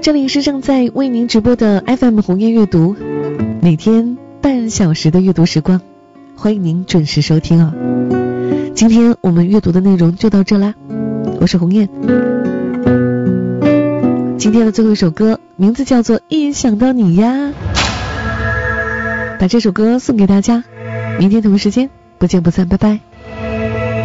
这里是正在为您直播的 FM 红叶阅读，每天半小时的阅读时光，欢迎您准时收听啊。今天我们阅读的内容就到这啦，我是红叶。今天的最后一首歌名字叫做《一想到你呀》，把这首歌送给大家，明天同一时间不见不散，拜拜。